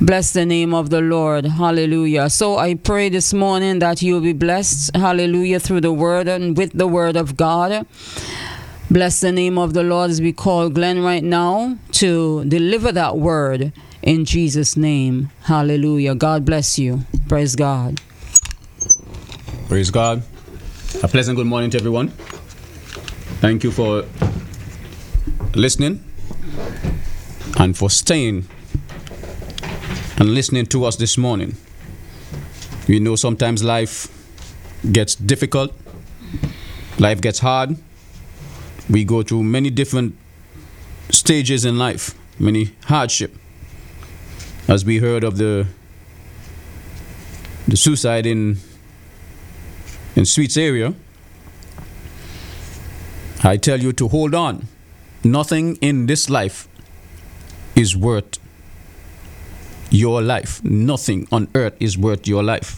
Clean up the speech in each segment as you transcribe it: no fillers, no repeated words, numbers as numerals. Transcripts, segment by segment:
Bless the name of the Lord. Hallelujah. So I pray this morning that you'll be blessed. Hallelujah. Through the word and with the word of God. Bless the name of the Lord as we call Glenn right now to deliver that word in Jesus' name. Hallelujah. God bless you. Praise God. Praise God. A pleasant good morning to everyone. Thank you for listening and for staying and listening to us this morning. We know sometimes life gets difficult, life gets hard. We go through many different stages in life, many hardship. As we heard of the suicide in Sweets area, I tell you to hold on. Nothing in this life is worth your life. Nothing on earth is worth your life.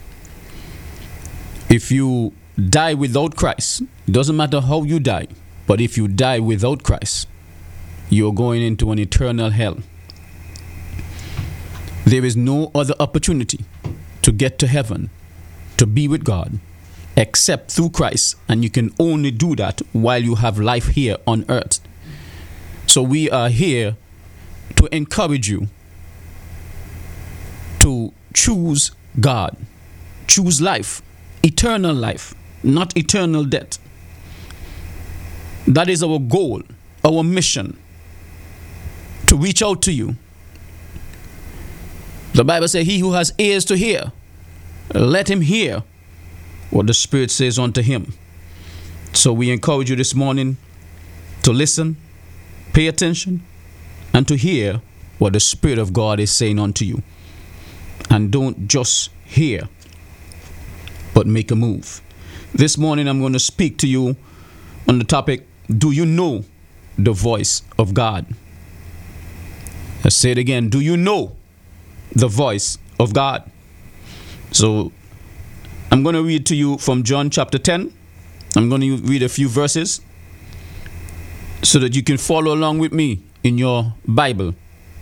If you die without Christ, it doesn't matter how you die, but if you die without Christ, you're going into an eternal hell. There is no other opportunity to get to heaven, to be with God, except through Christ, and you can only do that while you have life here on earth. So we are here to encourage you to choose God, choose life, eternal life, not eternal death. That is our goal, our mission, to reach out to you. The Bible says, he who has ears to hear, let him hear what the Spirit says unto him. So we encourage you this morning to listen, pay attention, and to hear what the Spirit of God is saying unto you. And don't just hear, but make a move. This morning I'm going to speak to you on the topic, do you know the voice of God? Let's say it again. Do you know the voice of God? So I'm going to read to you from John chapter 10. I'm going to read a few verses so that you can follow along with me in your Bible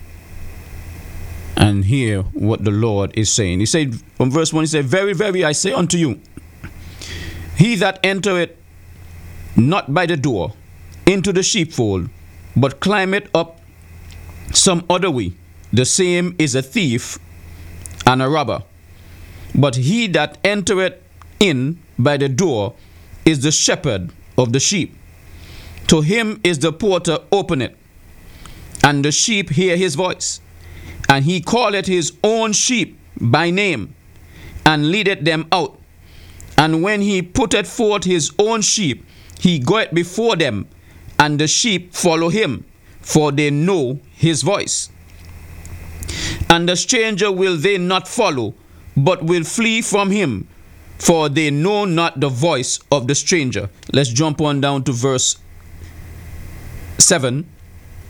and hear what the Lord is saying. He said, from verse 1, he said, very, very, I say unto you, he that entereth not by the door into the sheepfold, but climbeth up some other way, the same is a thief and a robber. But he that entereth in by the door is the shepherd of the sheep. To him is the porter openeth, and the sheep hear his voice. And he calleth his own sheep by name, and leadeth them out. And when he putteth forth his own sheep, he goeth before them, and the sheep follow him, for they know his voice. And the stranger will they not follow, but will flee from him, for they know not the voice of the stranger. Let's jump on down to verse 7.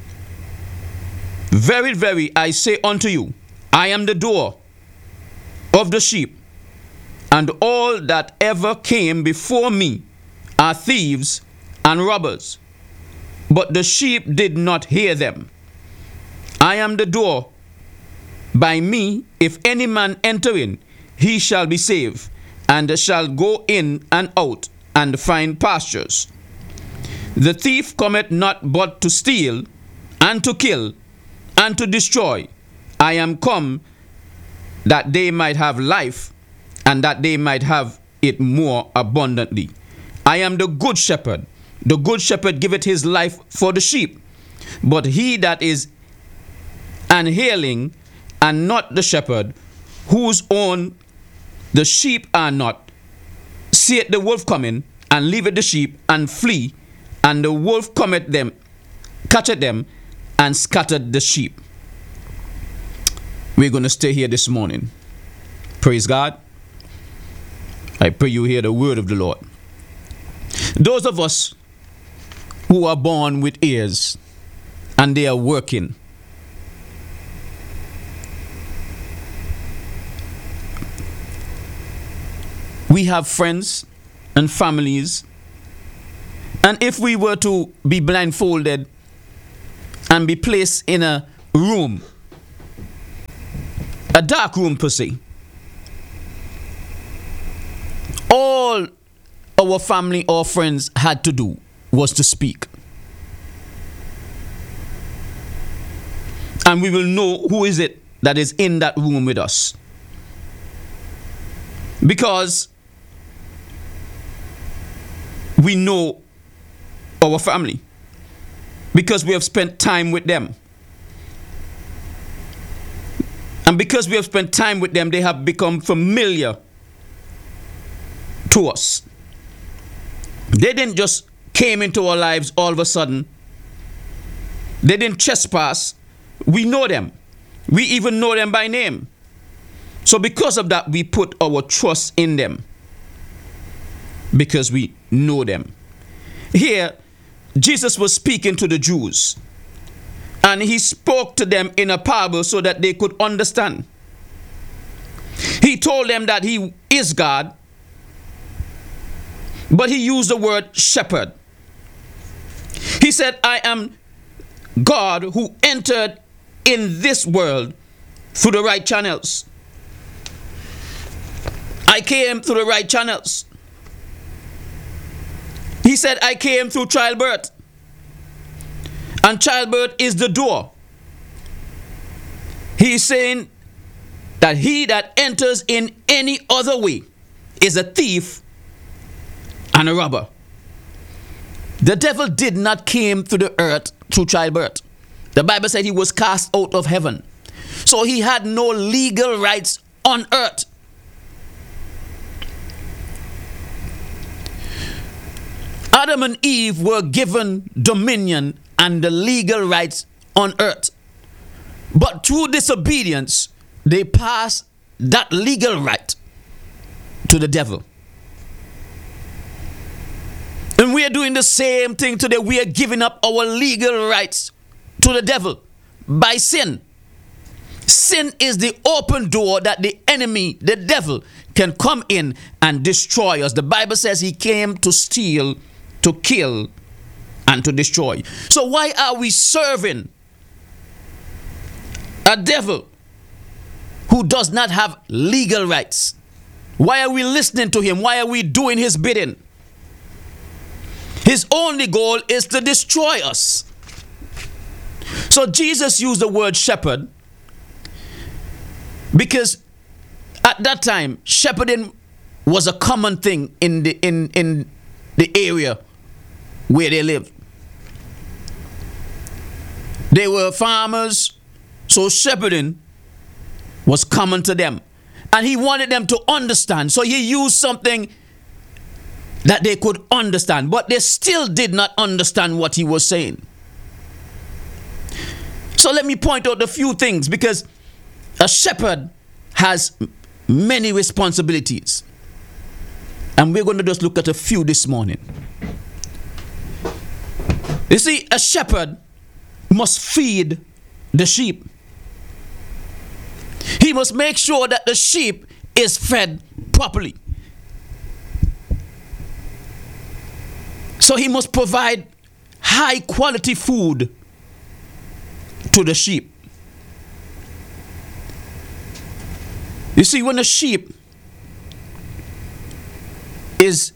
Very, very, I say unto you, I am the door of the sheep, and all that ever came before me are thieves and robbers, but the sheep did not hear them. I am the door. By me, if any man enter in, he shall be saved, and shall go in and out, and find pastures. The thief cometh not but to steal, and to kill, and to destroy. I am come that they might have life, and that they might have it more abundantly. I am the good shepherd. The good shepherd giveth his life for the sheep. But he that is an hireling, and not the shepherd, whose own the sheep are not, seeth the wolf coming, and leaveth the sheep, and flee, and the wolf cometh them, catcheth them, and scattered the sheep. We're going to stay here this morning. Praise God. I pray you hear the word of the Lord. Those of us who are born with ears and they are working, we have friends and families, and if we were to be blindfolded and be placed in a room a dark room per se. All our family or friends had to do was to speak. And we will know who is it that is in that room with us. Because we know our family. Because we have spent time with them. And because we have spent time with them, they have become familiar to us. They didn't just came into our lives all of a sudden. They didn't trespass. We know them. We even know them by name. So because of that, we put our trust in them. Because we know them. Here, Jesus was speaking to the Jews. And he spoke to them in a parable so that they could understand. He told them that he is God. But he used the word shepherd. He said, I am God who entered in this world through the right channels. I came through the right channels. He said, I came through childbirth. And childbirth is the door. He is saying that he that enters in any other way is a thief and a robber. The devil did not came to the earth through childbirth. The Bible said he was cast out of heaven. So he had no legal rights on earth. Adam and Eve were given dominion and the legal rights on earth. But through disobedience, they passed that legal right to the devil. And we are doing the same thing today. We are giving up our legal rights to the devil by sin. Sin is the open door that the enemy, the devil, can come in and destroy us. The Bible says he came to steal, to kill, and to destroy. So why are we serving a devil who does not have legal rights? Why are we listening to him? Why are we doing his bidding? His only goal is to destroy us. So Jesus used the word shepherd because at that time shepherding was a common thing in the area where they lived. They were farmers, so shepherding was common to them. And he wanted them to understand. So he used something that they could understand, but they still did not understand what he was saying. So let me point out a few things, because a shepherd has many responsibilities. And we're going to just look at a few this morning. You see, a shepherd must feed the sheep. He must make sure that the sheep is fed properly. So he must provide high quality food to the sheep. You see, when a sheep is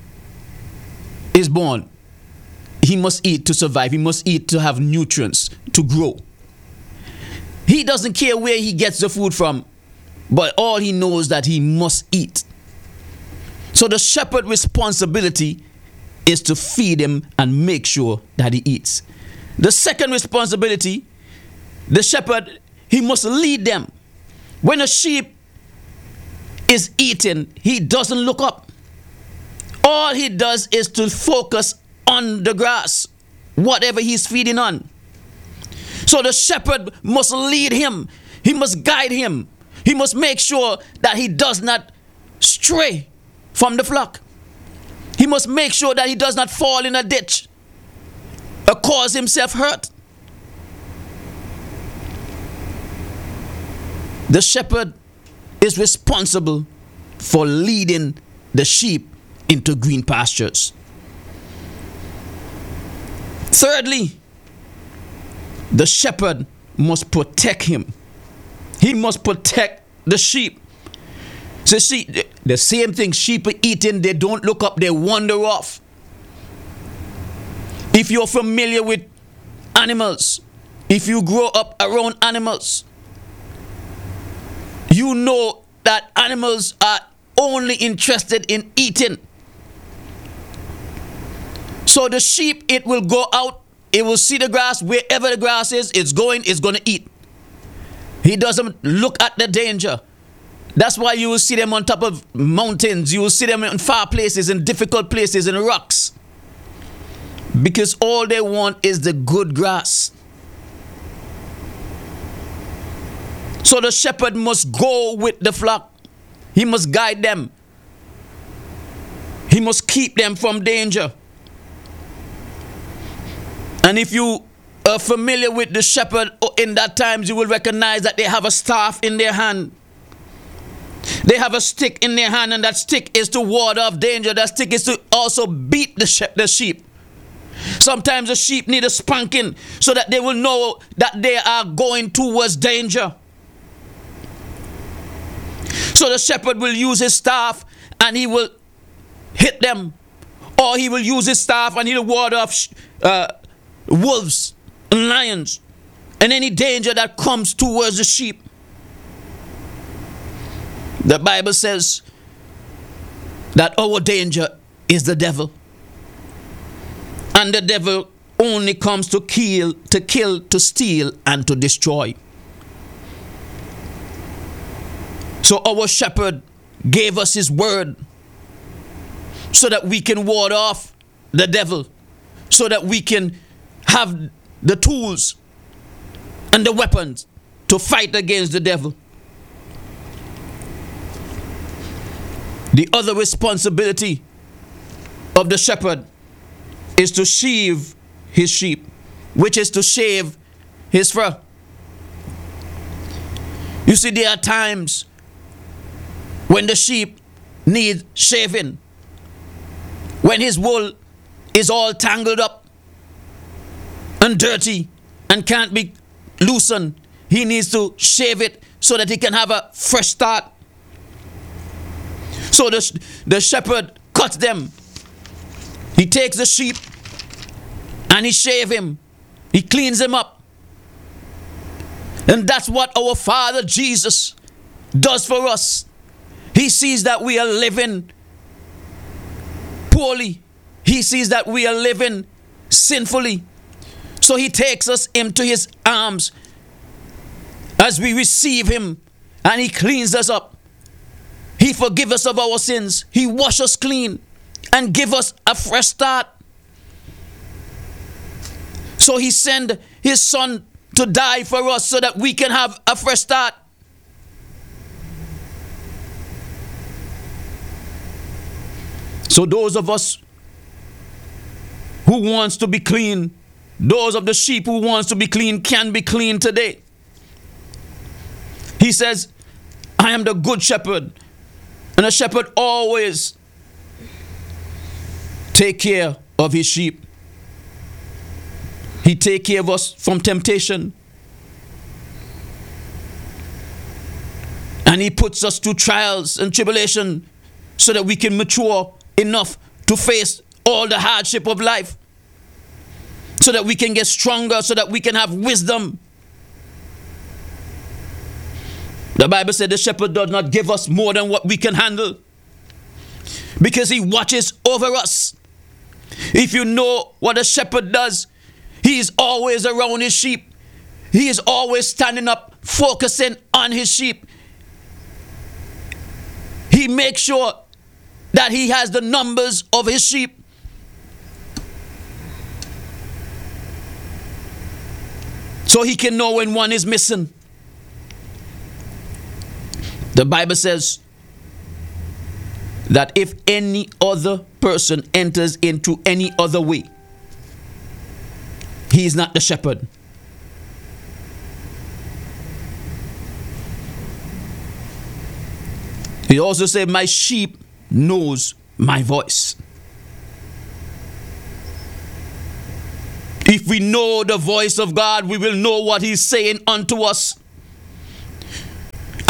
born, he must eat to survive. He must eat to have nutrients to grow. He doesn't care where he gets the food from, but all he knows that he must eat. So the shepherd's responsibility is to feed him and make sure that he eats. The second responsibility, the shepherd, he must lead them. When a sheep is eating, he doesn't look up. All he does is to focus on the grass, whatever he's feeding on. So the shepherd must lead him. He must guide him. He must make sure that he does not stray from the flock. He must make sure that he does not fall in a ditch or cause himself hurt. The shepherd is responsible for leading the sheep into green pastures. Thirdly, the shepherd must protect him. He must protect the sheep. So see, the same thing sheep are eating, they don't look up, they wander off. If you're familiar with animals, if you grow up around animals, you know that animals are only interested in eating. So the sheep, it will go out, it will see the grass, wherever the grass is, it's going to eat. He doesn't look at the danger. That's why you will see them on top of mountains. You will see them in far places, in difficult places, in rocks. Because all they want is the good grass. So the shepherd must go with the flock. He must guide them. He must keep them from danger. And if you are familiar with the shepherd in that times, you will recognize that they have a staff in their hand. They have a stick in their hand, and that stick is to ward off danger. That stick is to also beat the sheep. Sometimes the sheep need a spanking so that they will know that they are going towards danger. So the shepherd will use his staff and he will hit them. Or he will use his staff and he will ward off wolves and lions and any danger that comes towards the sheep. The Bible says that our danger is the devil. And the devil only comes to kill, to steal, and to destroy. So our shepherd gave us his word so that we can ward off the devil, so that we can have the tools and the weapons to fight against the devil. The other responsibility of the shepherd is to sheave his sheep, which is to shave his fur. You see, there are times when the sheep need shaving, when his wool is all tangled up and dirty and can't be loosened. He needs to shave it so that he can have a fresh start. So the shepherd cuts them. He takes the sheep and he shaves him. He cleans him up. And that's what our Father Jesus does for us. He sees that we are living poorly. He sees that we are living sinfully. So he takes us into his arms as we receive him, and he cleans us up. He forgives us of our sins. He washes us clean and gives us a fresh start. So he sent his son to die for us so that we can have a fresh start. So those of us who wants to be clean, those of the sheep who wants to be clean can be clean today. He says, I am the good shepherd. And a shepherd always take care of his sheep. He take care of us from temptation. And he puts us through trials and tribulation so that we can mature enough to face all the hardship of life. So that we can get stronger, so that we can have wisdom. The Bible said the shepherd does not give us more than what we can handle, because he watches over us. If you know what a shepherd does, he is always around his sheep. He is always standing up, focusing on his sheep. He makes sure that he has the numbers of his sheep. So he can know when one is missing. The Bible says that if any other person enters into any other way, he is not the shepherd. He also said, my sheep knows my voice. If we know the voice of God, we will know what he's saying unto us.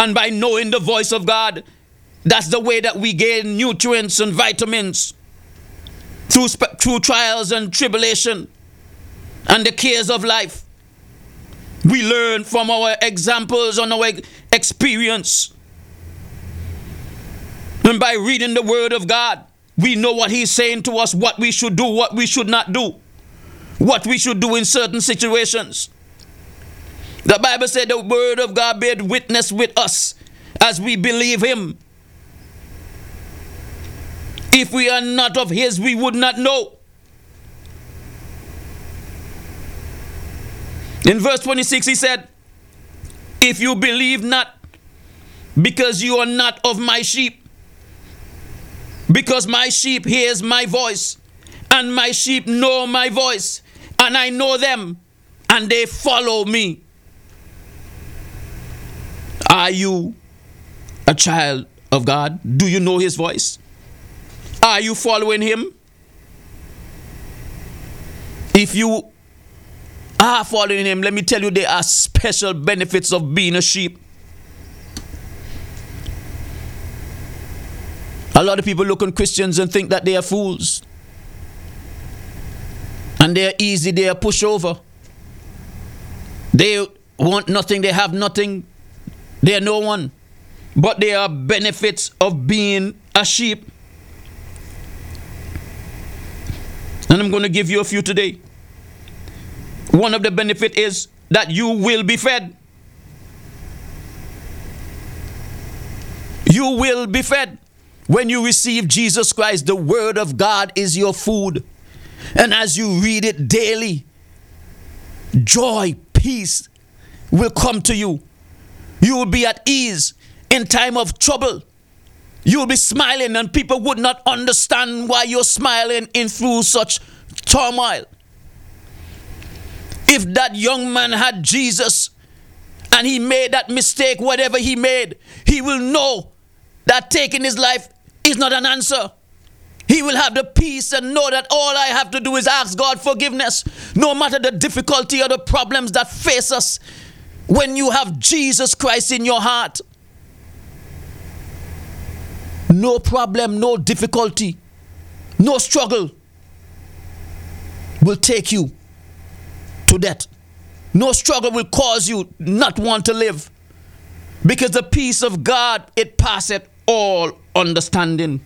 And by knowing the voice of God, that's the way that we gain nutrients and vitamins through trials and tribulation and the cares of life. We learn from our examples and our experience. And by reading the word of God, we know what he's saying to us, what we should do, what we should not do, what we should do in certain situations. The Bible said the word of God bear witness with us as we believe him. If we are not of his, we would not know. In verse 26 he said, if you believe not, because you are not of my sheep, because my sheep hears my voice, and my sheep know my voice, and I know them, and they follow me. Are you a child of God? Do you know his voice? Are you following him? If you are following him, let me tell you, there are special benefits of being a sheep. A lot of people look on Christians and think that they are fools. And they are easy, they are pushover. They want nothing, they have nothing, they are no one. But there are benefits of being a sheep. And I'm going to give you a few today. One of the benefits is that you will be fed. You will be fed. When you receive Jesus Christ, the word of God is your food. And as you read it daily, joy, peace will come to you. You will be at ease in time of trouble. You will be smiling and people would not understand why you're smiling in through such turmoil. If that young man had Jesus and he made that mistake, whatever he made, he will know that taking his life is not an answer. He will have the peace and know that all I have to do is ask God forgiveness, no matter the difficulty or the problems that face us. When you have Jesus Christ in your heart, no problem, no difficulty, no struggle will take you to death. No struggle will cause you not want to live. Because the peace of God, it passeth all understanding.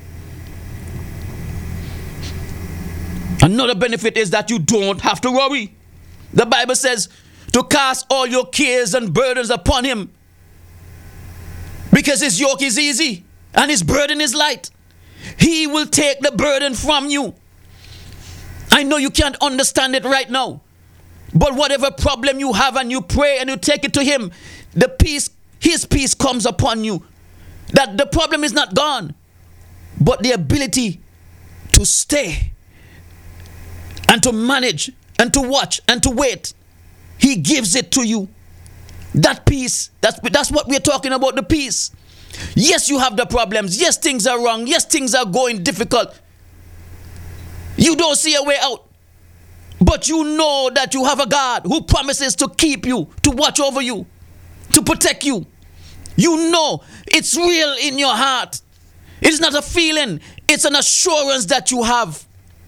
Another benefit is that you don't have to worry. The Bible says to cast all your cares and burdens upon him, because his yoke is easy and his burden is light. He will take the burden from you. I know you can't understand it right now, but whatever problem you have and you pray and you take it to him, the peace, his peace comes upon you. That the problem is not gone, but the ability to stay and to manage and to watch and to wait, he gives it to you. That peace, that's what we're talking about, the peace. Yes, you have the problems. Yes, things are wrong. Yes, things are going difficult. You don't see a way out. But you know that you have a God who promises to keep you, to watch over you, to protect you. You know it's real in your heart. It's not a feeling. It's an assurance that you have.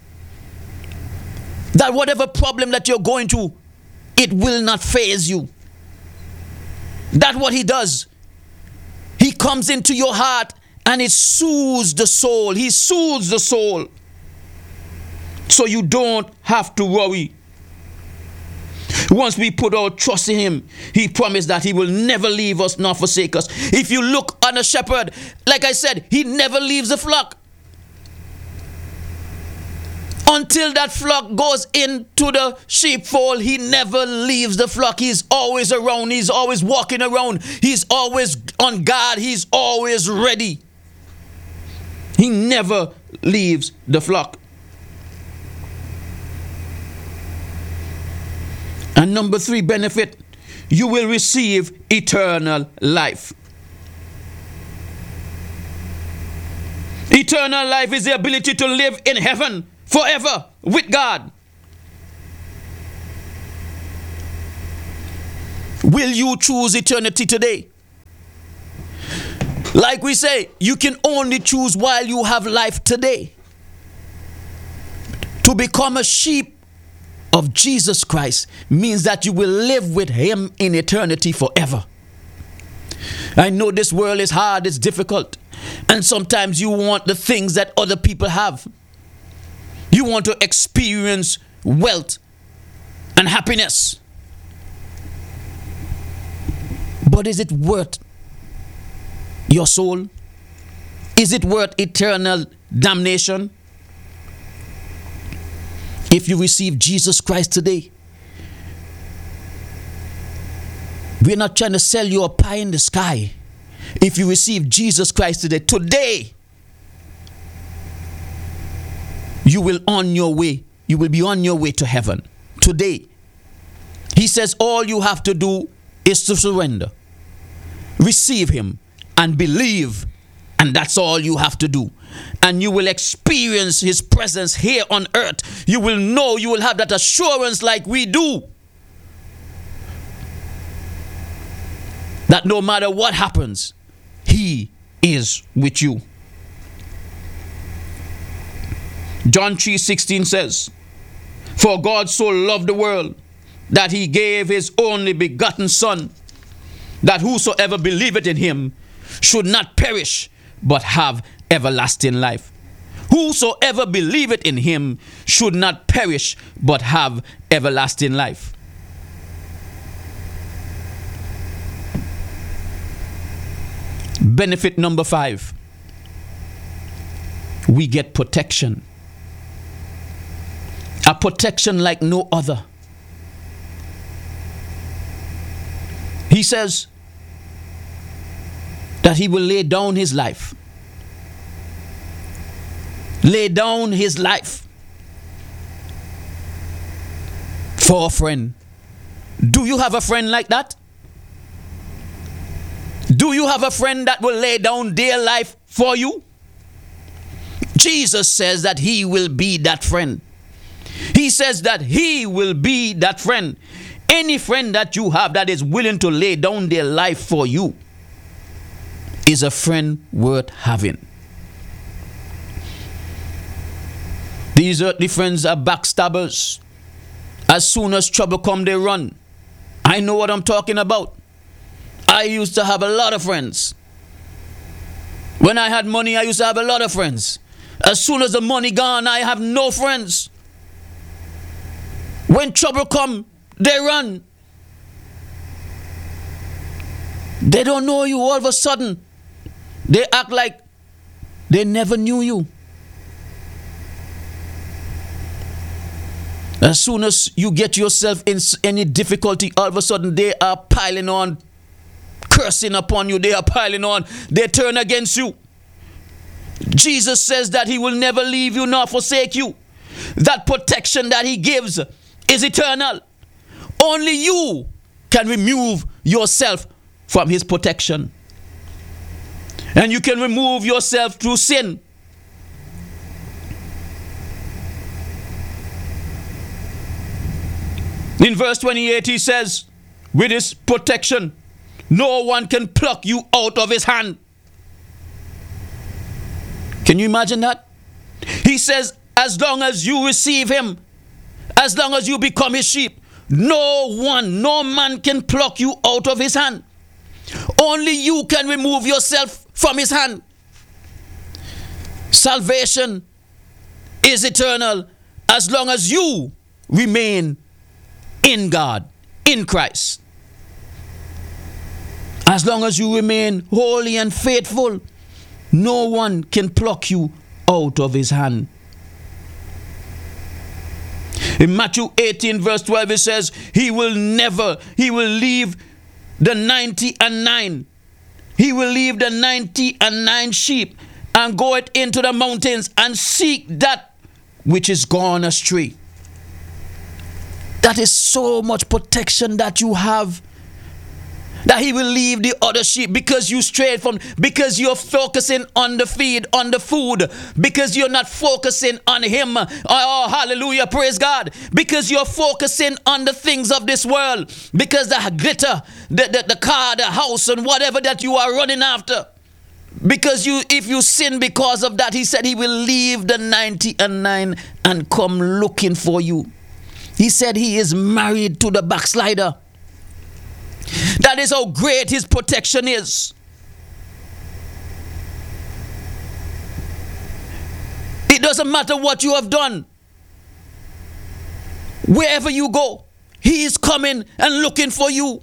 That whatever problem that you're going through, it will not faze you. That's what he does. He comes into your heart and it soothes the soul. He soothes the soul. So you don't have to worry. Once we put our trust in him, he promised that he will never leave us nor forsake us. If you look on a shepherd, like I said, he never leaves the flock. Until that flock goes into the sheepfold, he never leaves the flock. He's always around. He's always walking around. He's always on guard. He's always ready. He never leaves the flock. And number 3 benefit, you will receive eternal life. Eternal life is the ability to live in heaven forever with God. Will you choose eternity today? Like we say, you can only choose while you have life today. To become a sheep of Jesus Christ means that you will live with him in eternity forever. I know this world is hard, it's difficult, and sometimes you want the things that other people have. You want to experience wealth and happiness. But is it worth your soul? Is it worth eternal damnation? If you receive Jesus Christ today, we're not trying to sell you a pie in the sky. If you receive Jesus Christ today, you will on your way. You will be on your way to heaven. Today. He says all you have to do is to surrender. Receive him and believe. And that's all you have to do. And you will experience his presence here on earth. You will know, you will have that assurance like we do. That no matter what happens, he is with you. John 3:16 says, "For God so loved the world that he gave his only begotten Son, that whosoever believeth in him should not perish, but have everlasting life." Whosoever believeth in him should not perish, but have everlasting life. Benefit number 5. We get protection. A protection like no other. He says that he will lay down his life. Lay down his life for a friend. Do you have a friend like that? Do you have a friend that will lay down their life for you? Jesus says that he will be that friend. He says that he will be that friend. Any friend that you have that is willing to lay down their life for you is a friend worth having. These earthly friends are backstabbers. As soon as trouble comes, they run. I know what I'm talking about. I used to have a lot of friends. When I had money, I used to have a lot of friends. As soon as the money gone, I have no friends. When trouble come, they run. They don't know you. All of a sudden, they act like they never knew you. As soon as you get yourself in any difficulty, all of a sudden they are piling on, cursing upon you. They are piling on. They turn against you. Jesus says that he will never leave you nor forsake you. That protection that he gives is eternal. Only you can remove yourself from his protection. And you can remove yourself through sin. In verse 28 he says, with his protection, no one can pluck you out of his hand. Can you imagine that? He says, as long as you receive him, as long as you become his sheep, no man can pluck you out of his hand. Only you can remove yourself from his hand. Salvation is eternal as long as you remain in God, in Christ. As long as you remain holy and faithful, no one can pluck you out of his hand. In Matthew 18 verse 12 it says, he will leave the 99. He will leave the 99 sheep and go it into the mountains and seek that which is gone astray. That is so much protection that you have. That he will leave the other sheep because you strayed from, because you're focusing on the feed, on the food, because you're not focusing on him. Oh, hallelujah, praise God. Because you're focusing on the things of this world, because the glitter, the car, the house, and whatever that you are running after. Because if you sin because of that, he said he will leave the 99 and come looking for you. He said he is married to the backslider. That is how great his protection is. It doesn't matter what you have done. Wherever you go, he is coming and looking for you.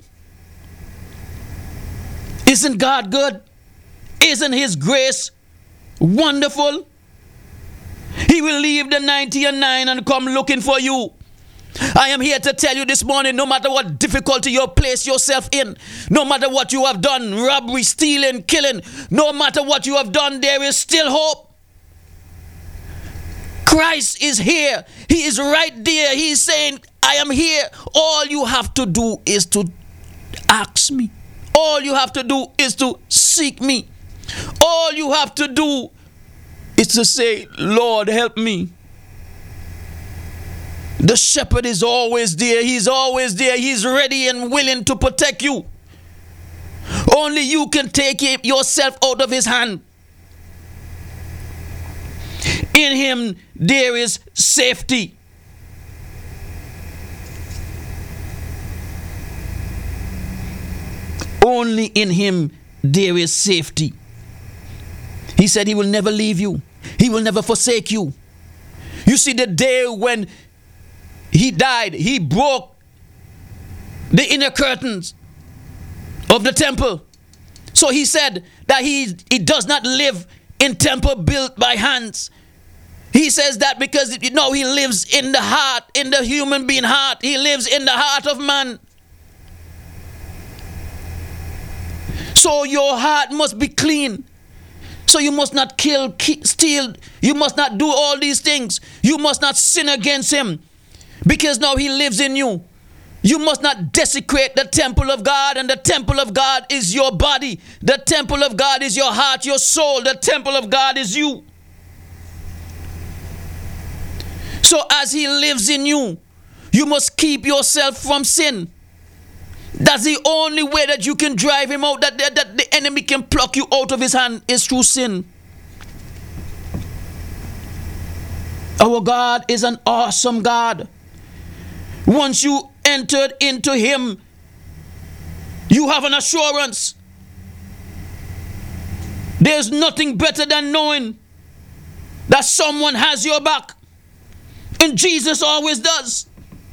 Isn't God good? Isn't his grace wonderful? He will leave the 99 and come looking for you. I am here to tell you this morning, no matter what difficulty you place yourself in, no matter what you have done, robbery, stealing, killing, no matter what you have done, there is still hope. Christ is here. He is right there. He is saying, I am here. All you have to do is to ask me. All you have to do is to seek me. All you have to do is to say, Lord, help me. The shepherd is always there. He's always there. He's ready and willing to protect you. Only you can take yourself out of his hand. In him there is safety. Only in him there is safety. He said he will never leave you. He will never forsake you. You see, the day when he died, he broke the inner curtains of the temple. So he said that he does not live in temple built by hands. He says that because he lives in the heart, in the human being heart. He lives in the heart of man. So your heart must be clean. So you must not kill, steal. You must not do all these things. You must not sin against him. Because now he lives in you. You must not desecrate the temple of God, and the temple of God is your body. The temple of God is your heart, your soul. The temple of God is you. So as he lives in you, you must keep yourself from sin. That's the only way that you can drive him out, that the enemy can pluck you out of his hand, is through sin. Our God is an awesome God. Once you entered into him, you have an assurance. There's nothing better than knowing that someone has your back. And Jesus always does.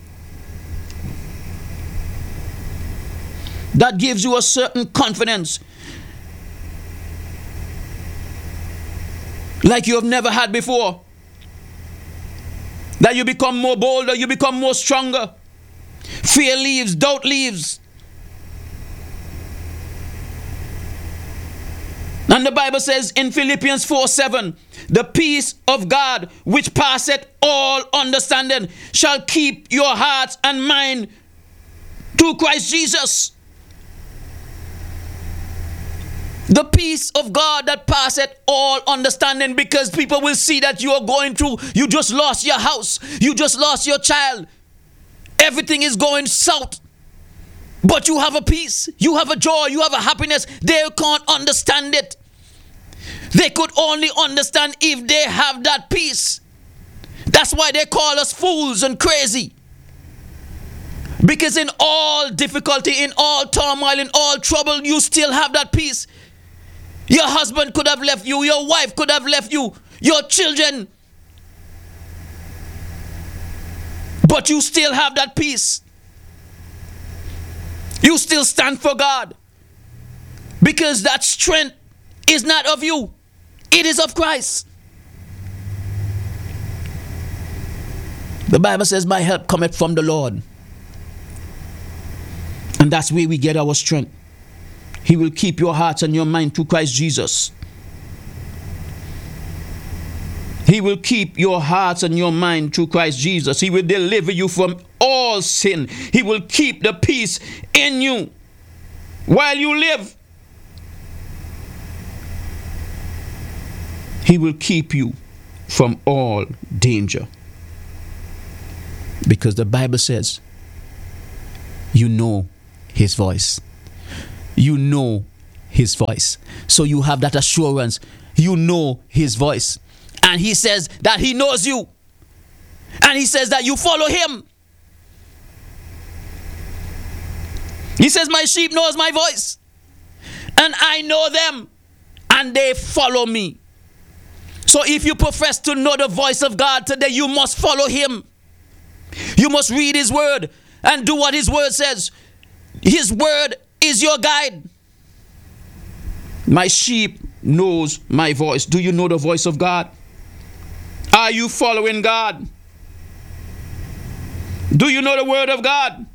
That gives you a certain confidence like you have never had before. That you become more bolder, you become more stronger. Fear leaves, doubt leaves. And the Bible says in Philippians 4:7, the peace of God which passeth all understanding shall keep your hearts and mind through Christ Jesus. The peace of God that passeth all understanding, because people will see that you are going through, you just lost your house, you just lost your child, everything is going south, but you have a peace, you have a joy, you have a happiness. They can't understand it. They could only understand if they have that peace. That's why they call us fools and crazy. Because in all difficulty, in all turmoil, in all trouble, you still have that peace. Your husband could have left you. Your wife could have left you. Your children. But you still have that peace. You still stand for God. Because that strength is not of you. It is of Christ. The Bible says, my help cometh from the Lord. And that's where we get our strength. He will keep your hearts and your mind through Christ Jesus. He will keep your hearts and your mind through Christ Jesus. He will deliver you from all sin. He will keep the peace in you while you live. He will keep you from all danger. Because the Bible says, you know his voice. You know his voice. So you have that assurance. You know his voice. And he says that he knows you. And he says that you follow him. He says, my sheep knows my voice. And I know them. And they follow me. So if you profess to know the voice of God today, you must follow him. You must read his word and do what his word says. His word is your guide. My sheep knows my voice. Do you know the voice of God? Are you following God? Do you know the word of God?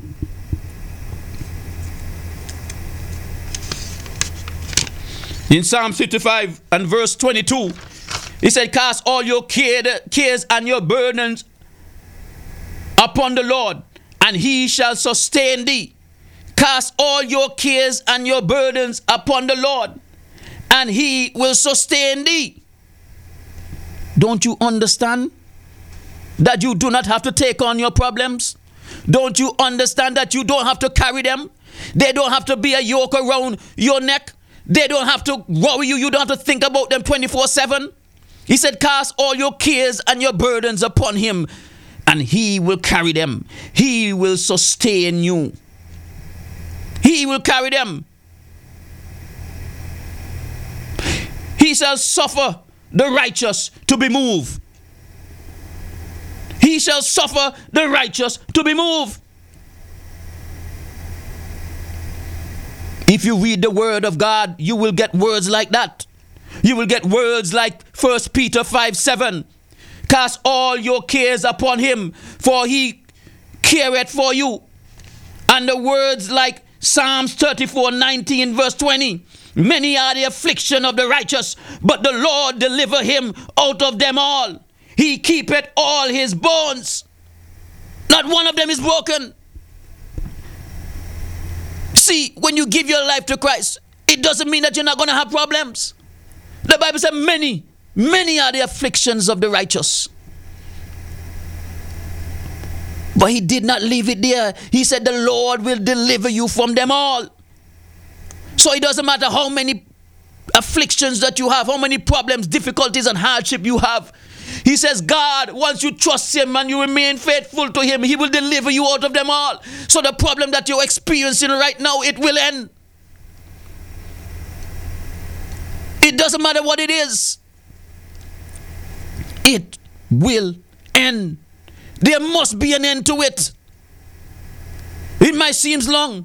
In Psalm 55 and verse 22, he said, cast all your cares and your burdens upon the Lord, and he shall sustain thee. Cast all your cares and your burdens upon the Lord, and he will sustain thee. Don't you understand that you do not have to take on your problems? Don't you understand that you don't have to carry them? They don't have to be a yoke around your neck. They don't have to worry you. You don't have to think about them 24/7. He said, cast all your cares and your burdens upon him, and he will carry them. He will sustain you. He will carry them. He shall suffer the righteous to be moved. He shall suffer the righteous to be moved. If you read the word of God, you will get words like that. You will get words like 1 Peter 5:7. Cast all your cares upon him, for he careth for you. And the words like Psalms 34:19 verse 20. Many are the affliction of the righteous, but the Lord deliver him out of them all. He keepeth all his bones. Not one of them is broken. See, when you give your life to Christ, it doesn't mean that you're not going to have problems. The Bible says many are the afflictions of the righteous. But he did not leave it there. He said the Lord will deliver you from them all. So it doesn't matter how many afflictions that you have, how many problems, difficulties and hardship you have. He says God, once you trust him and you remain faithful to him, he will deliver you out of them all. So the problem that you're experiencing right now, it will end. It doesn't matter what it is. It will end. There must be an end to it. It might seem long.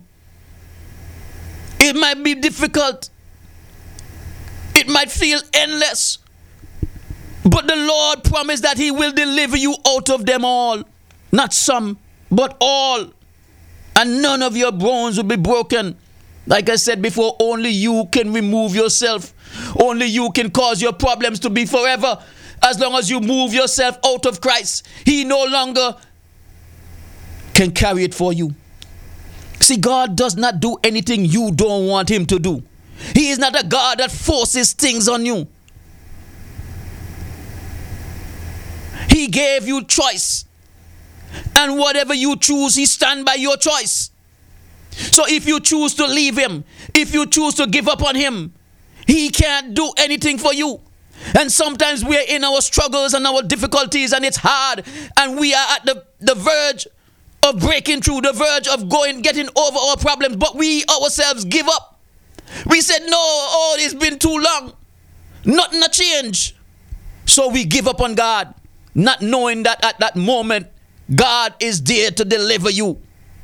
It might be difficult. It might feel endless. But the Lord promised that he will deliver you out of them all. Not some, but all. And none of your bones will be broken. Like I said before, only you can remove yourself. Only you can cause your problems to be forever. As long as you move yourself out of Christ, he no longer can carry it for you. See, God does not do anything you don't want him to do. He is not a God that forces things on you. He gave you choice. And whatever you choose, he stands by your choice. So if you choose to leave him, if you choose to give up on him, he can't do anything for you. And sometimes we're in our struggles and our difficulties and it's hard. And we are at the verge of breaking through, the verge of getting over our problems. But we ourselves give up. We said, no, it's been too long. Nothing to change. So we give up on God, not knowing that at that moment, God is there to deliver you.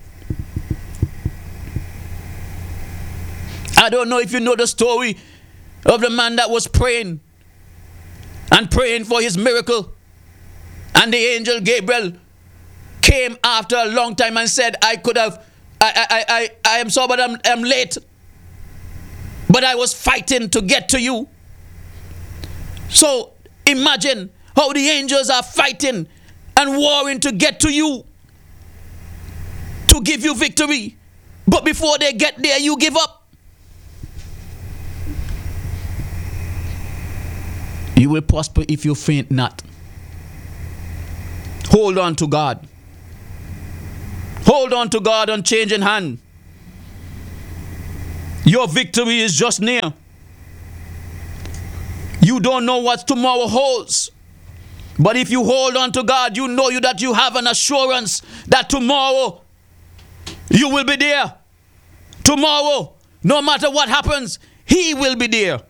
I don't know if you know the story of the man that was praying and praying for his miracle. And the angel Gabriel came after a long time and said, I am sorry, but I'm late. But I was fighting to get to you. So imagine how the angels are fighting and warring to get to you, to give you victory. But before they get there, you give up. You will prosper if you faint not. Hold on to God. Hold on to God, unchanging hand. Your victory is just near. You don't know what tomorrow holds. But if you hold on to God, you know that you have an assurance that tomorrow you will be there. Tomorrow, no matter what happens, He will be there.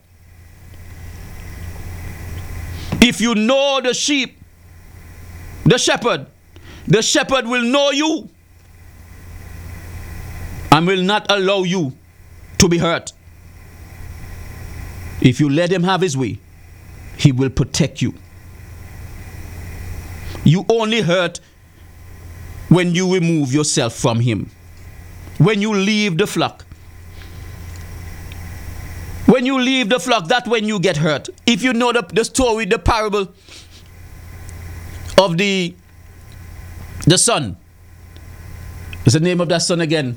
If you know the sheep, the shepherd will know you and will not allow you to be hurt. If you let Him have His way, He will protect you. You only hurt when you remove yourself from Him. When you leave the flock. When you leave the flock, that's when you get hurt. If you know the story, the parable of the son. What's the name of that son again?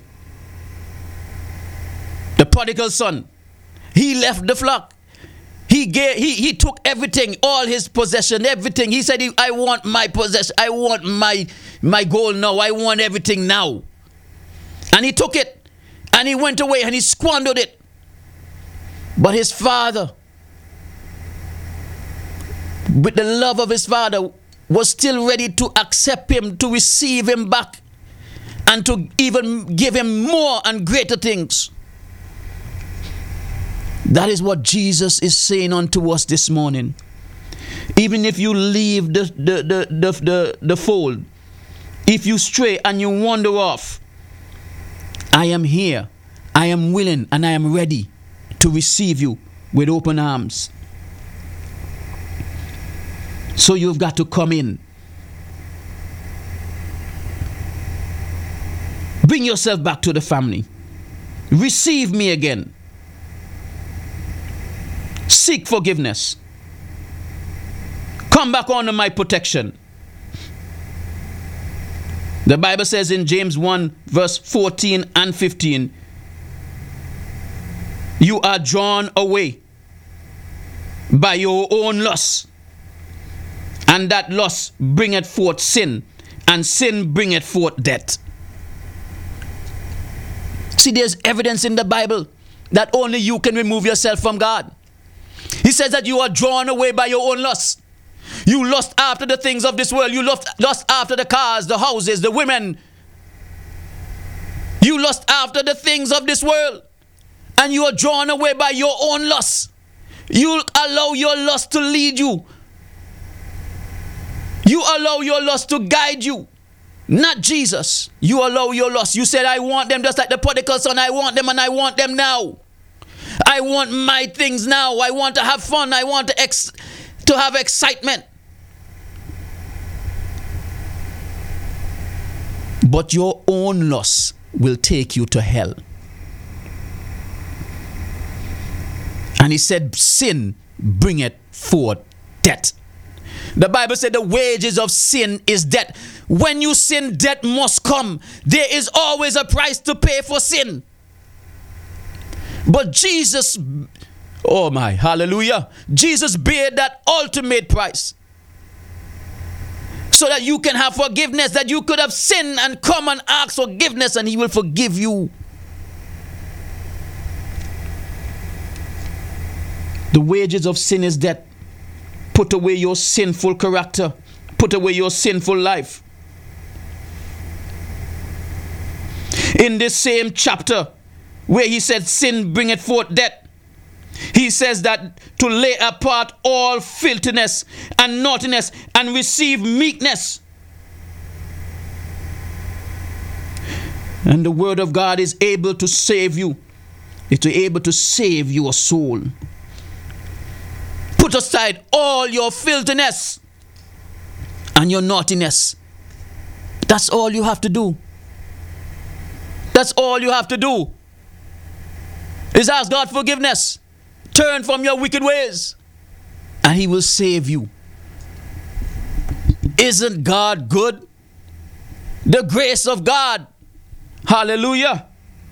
The prodigal son. He left the flock. He took everything, all his possession, everything. He said, I want my possession. I want my goal now. I want everything now. And he took it. And he went away and he squandered it. But his father, with the love of his father, was still ready to accept him, to receive him back, and to even give him more and greater things. That is what Jesus is saying unto us this morning. Even if you leave the fold, if you stray and you wander off, I am here, I am willing, and I am ready to receive you with open arms. So you've got to come in. Bring yourself back to the family. Receive me again. Seek forgiveness. Come back under my protection. The Bible says in James 1 verse 14 and 15, you are drawn away by your own lust, and that lust bringeth forth sin, and sin bringeth forth death. See, there's evidence in the Bible that only you can remove yourself from God. He says that you are drawn away by your own lust. You lust after the things of this world. You lust after the cars, the houses, the women. You lust after the things of this world. And you are drawn away by your own lust. You allow your lust to lead you. You allow your lust to guide you. Not Jesus. You allow your lust. You said, I want them just like the prodigal son. I want them and I want them now. I want my things now. I want to have fun. I want to have excitement. But your own lust will take you to hell. And he said, sin bringeth forth death. The Bible said the wages of sin is death. When you sin, death must come. There is always a price to pay for sin. But Jesus, oh my, hallelujah, Jesus paid that ultimate price. So that you can have forgiveness, that you could have sinned and come and ask forgiveness and He will forgive you. The wages of sin is death. Put away your sinful character. Put away your sinful life. In this same chapter where he said sin bringeth forth death, he says that to lay apart all filthiness and naughtiness and receive meekness. And the word of God is able to save you. It's able to save your soul. Put aside all your filthiness and your naughtiness. That's all you have to do. That's all you have to do. Is ask God forgiveness. Turn from your wicked ways and He will save you. Isn't God good? The grace of God, hallelujah,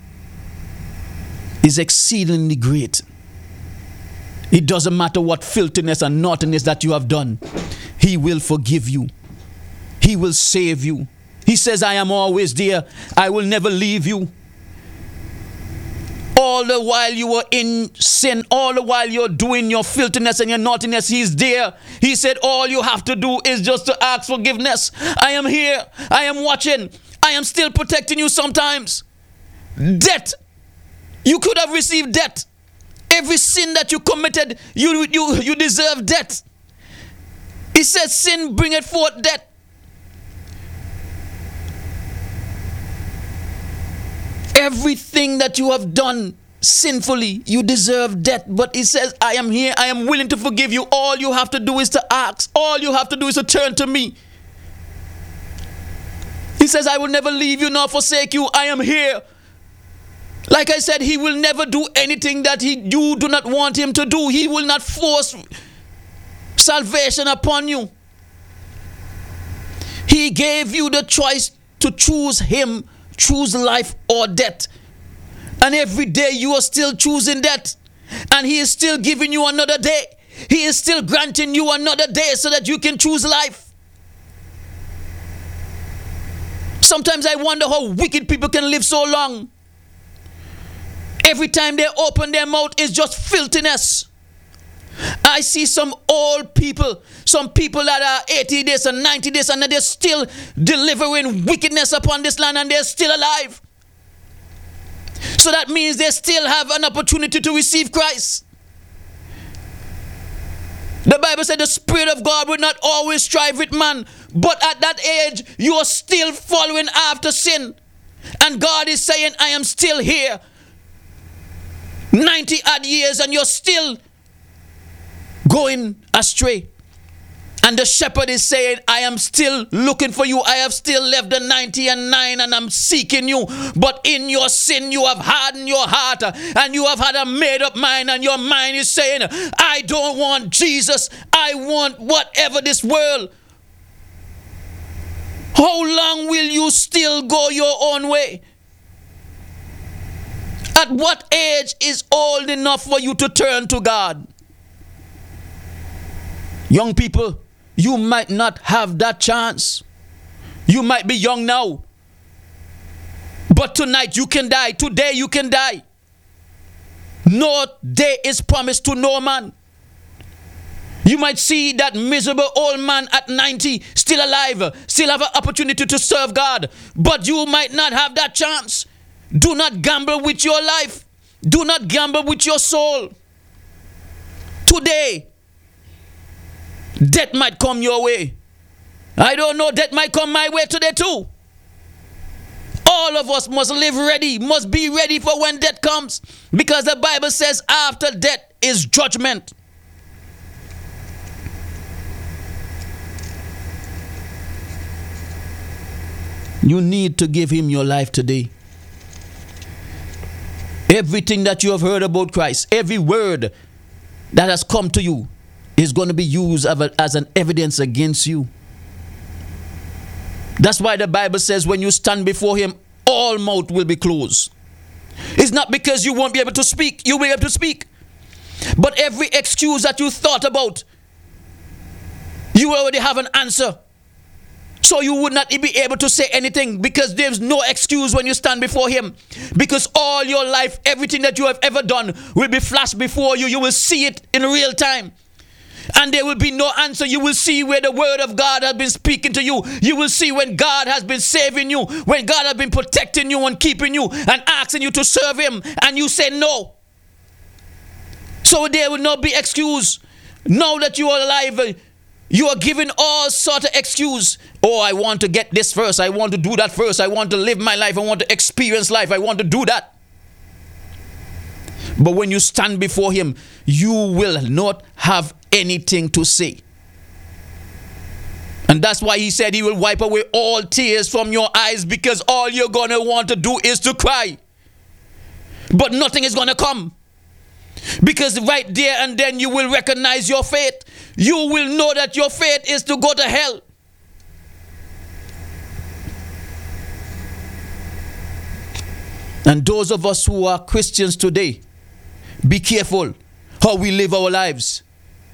is exceedingly great. It doesn't matter what filthiness and naughtiness that you have done. He will forgive you. He will save you. He says, I am always there. I will never leave you. all the while you were in sin, all the while you're doing your filthiness and your naughtiness, he's there. He said all you have to do is just to ask forgiveness. I am here. I am watching. I am still protecting you sometimes. Death. You could have received death. Every sin that you committed, you deserve death. He said sin bringeth forth death. Everything that you have done sinfully, you deserve death. But he says, I am here. I am willing to forgive you. All you have to do is to ask. All you have to do is to turn to me. He says, I will never leave you nor forsake you. I am here. Like I said, he will never do anything that you do not want him to do. He will not force salvation upon you. He gave you the choice to choose him. Choose life or death. And every day you are still choosing death. And he is still giving you another day. He is still granting you another day so that you can choose life. Sometimes I wonder how wicked people can live so long. Every time they open their mouth is just filthiness. I see some old people, some people that are 80 days and 90 days and they're still delivering wickedness upon this land and they're still alive. So that means they still have an opportunity to receive Christ. The Bible said the Spirit of God will not always strive with man, but at that age you are still following after sin. And God is saying, I am still here. 90 odd years and you're still going astray. And the shepherd is saying, I am still looking for you. I have still left the 99 and I'm seeking you. But in your sin, you have hardened your heart and you have had a made up mind, and your mind is saying, I don't want Jesus. I want whatever this world. How long will you still go your own way? At what age is old enough for you to turn to God? Young people, you might not have that chance. You might be young now. But tonight you can die. Today you can die. No day is promised to no man. You might see that miserable old man at 90 still alive, still have an opportunity to serve God. But you might not have that chance. Do not gamble with your life. Do not gamble with your soul. Today, death might come your way. I don't know, death might come my way today too. All of us must live ready, must be ready for when death comes. Because the Bible says after death is judgment. You need to give him your life today. Everything that you have heard about Christ, every word that has come to you is going to be used as an evidence against you. That's why the Bible says when you stand before him, all mouth will be closed. It's not because you won't be able to speak. You will be able to speak. But every excuse that you thought about, you already have an answer. So you would not be able to say anything, because there's no excuse when you stand before him. Because all your life, everything that you have ever done will be flashed before you. You will see it in real time. And there will be no answer. You will see where the word of God has been speaking to you. You will see when God has been saving you, when God has been protecting you and keeping you and asking you to serve him, and you say no. So there will not be excuse. Now that you are alive, you are given all sort of excuse. Oh, I want to get this first. I want to do that first. I want to live my life. I want to experience life. I want to do that. But when you stand before him, you will not have anything to say. And that's why he said he will wipe away all tears from your eyes, because all you're going to want to do is to cry. But nothing is going to come. Because right there and then you will recognize your fate. You will know that your fate is to go to hell. And those of us who are Christians today, be careful how we live our lives.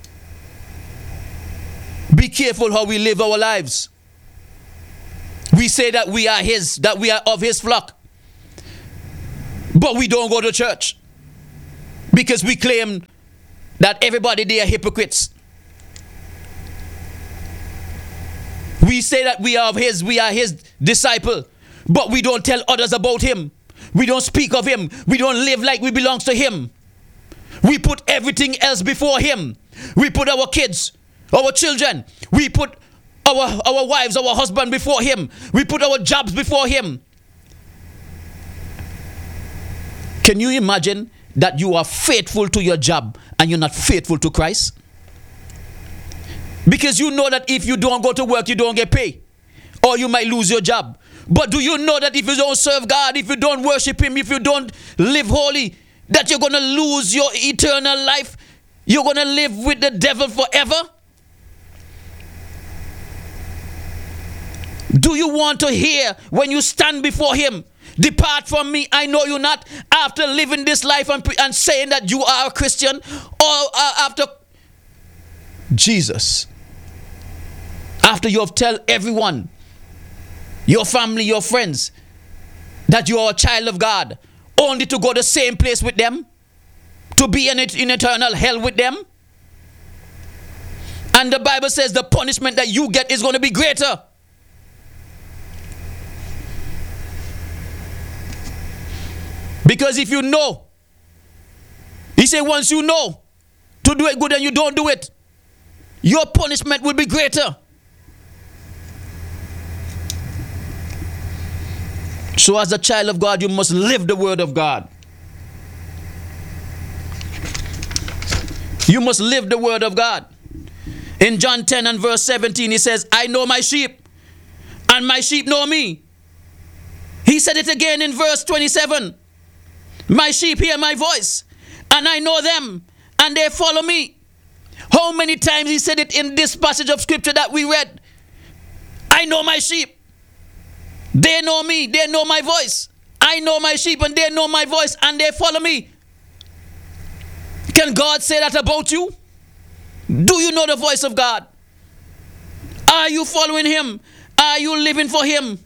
Be careful how we live our lives. We say that we are his, that we are of his flock. But we don't go to church because we claim that everybody there are hypocrites. We say that we are his disciple, but we don't tell others about him. We don't speak of him. We don't live like we belong to him. We put everything else before him. We put our kids, our children, we put our wives, our husband before him. We put our jobs before him. Can you imagine that you are faithful to your job and you're not faithful to Christ? Because you know that if you don't go to work, you don't get paid, or you might lose your job. But do you know that if you don't serve God, if you don't worship him, if you don't live holy, that you're going to lose your eternal life? You're going to live with the devil forever? Do you want to hear when you stand before him, "Depart from me, I know you not," after living this life and saying that you are a Christian? Or after Jesus, after you have told everyone, your family, your friends, that you are a child of God, only to go the same place with them, to be in eternal hell with them? And the Bible says the punishment that you get is going to be greater. Because if you know, he said, once you know to do it good and you don't do it, your punishment will be greater. So as a child of God, you must live the word of God. You must live the word of God. In John 10 and verse 17, he says, "I know my sheep, and my sheep know me." He said it again in verse 27. "My sheep hear my voice, and I know them, and they follow me." How many times he said it in this passage of scripture that we read? I know my sheep. They know me. They know my voice. I know my sheep, and they know my voice, and they follow me. Can God say that about you? Do you know the voice of God? Are you following him? Are you living for him?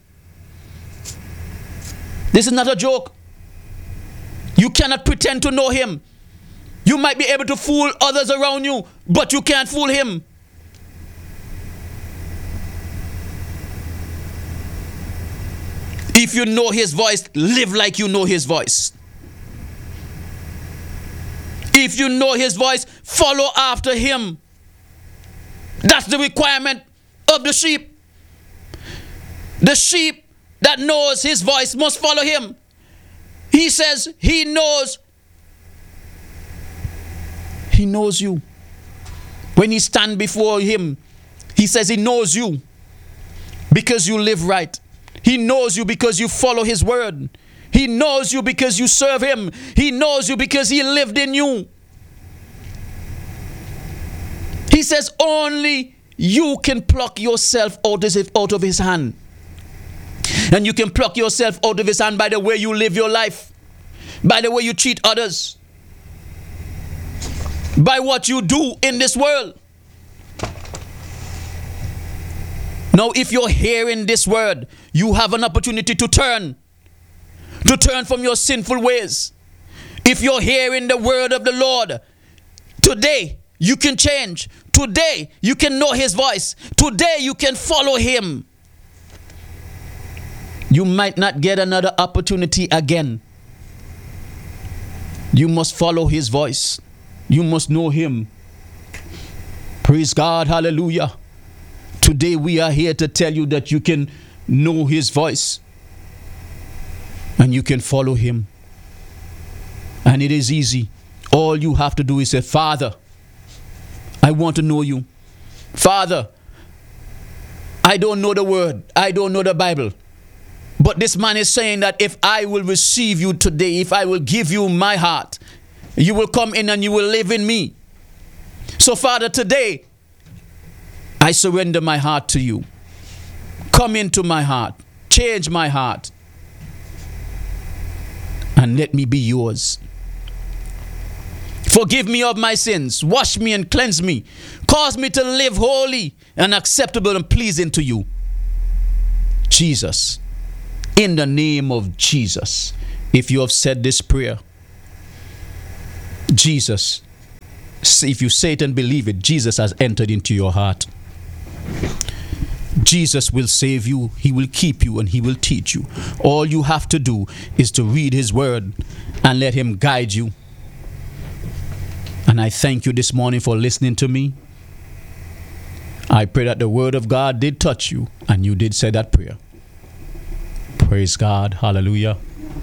This is not a joke. You cannot pretend to know him. You might be able to fool others around you, but you can't fool him. If you know his voice, live like you know his voice. If you know his voice, follow after him. That's the requirement of the sheep. The sheep that knows his voice must follow him. He says he knows. He knows you. When he stands before him, he says he knows you because you live right. He knows you because you follow his word. He knows you because you serve him. He knows you because he lived in you. He says only you can pluck yourself out of his hand. And you can pluck yourself out of his hand by the way you live your life, by the way you treat others, by what you do in this world. Now, if you're hearing this word, you have an opportunity to turn from your sinful ways. If you're hearing the word of the Lord, today you can change. Today you can know his voice. Today you can follow him. You might not get another opportunity again. You must follow his voice. You must know him. Praise God. Hallelujah. Today we are here to tell you that you can know his voice and you can follow him. And it is easy. All you have to do is say, Father, I want to know you. Father, I don't know the word. I don't know the Bible. But this man is saying that if I will receive you today, if I will give you my heart, you will come in and you will live in me. So Father, today, I surrender my heart to you. Come into my heart. Change my heart. And let me be yours. Forgive me of my sins. Wash me and cleanse me. Cause me to live holy and acceptable and pleasing to you. Jesus. In the name of Jesus. If you have said this prayer, Jesus, if you say it and believe it, Jesus has entered into your heart. Jesus will save you, He will keep you, and He will teach you. All you have to do is to read His word and let Him guide you. And I thank you this morning for listening to me. I pray that the word of God did touch you and you did say that prayer. Praise God. Hallelujah.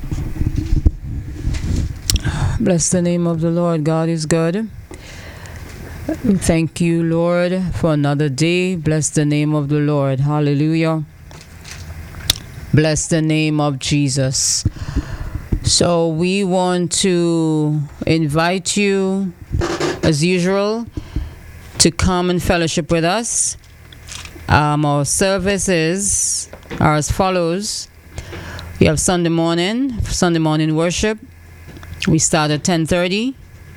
Bless the name of the Lord. God is good. Thank you, Lord, for another day. Bless the name of the Lord. Hallelujah. Bless the name of Jesus. So we want to invite you, as usual, to come and fellowship with us. Our services are as follows. We have Sunday morning worship. We start at 10:30.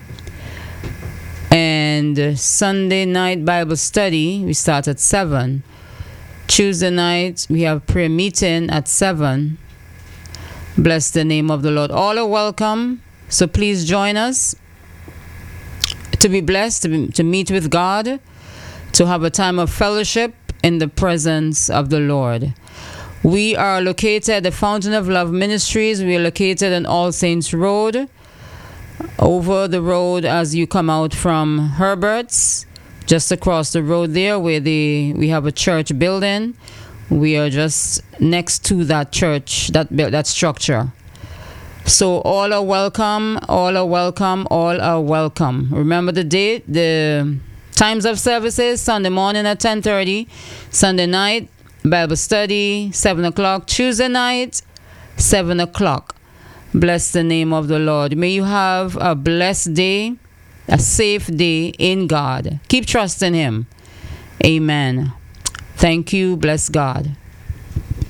And Sunday night Bible study, we start at 7. Tuesday night, we have prayer meeting at 7. Bless the name of the Lord. All are welcome. So please join us to be blessed, to meet with God, to have a time of fellowship in the presence of the Lord. We are located at the Fountain of Love Ministries. We are located on All Saints Road. Over the road as you come out from Herbert's, just across the road there where we have a church building. We are just next to that church, that structure. So all are welcome, all are welcome, all are welcome. Remember the date, the times of services: Sunday morning at 10:30, Sunday night Bible study 7 o'clock, Tuesday night 7 o'clock. Bless the name of the Lord. May you have a blessed day, a safe day in God. Keep trusting Him. Amen. Thank you. Bless God.